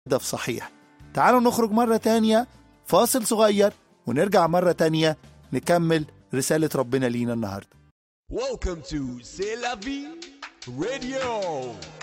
هدف صحيح. تعالوا نخرج مرة تانية، فاصل صغير، ونرجع مرة تانية نكمل رسالة ربنا لينا النهاردة. Welcome to C'est la vie radio.